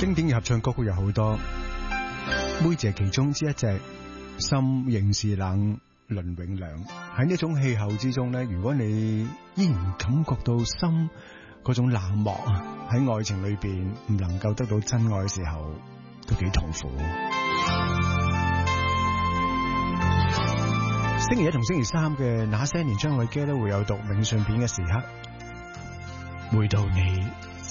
經典嘅合唱歌曲有好多，妹姐其中之一隻，心仍是冷，倫永亮。喺呢種氣候之中咧，如果你依然感覺到心嗰種冷漠，喺愛情裏邊唔能夠得到真愛嘅時候，都幾痛苦。星期一同星期三嘅那些年張愛嘉都會有讀明信片嘅時刻，每到你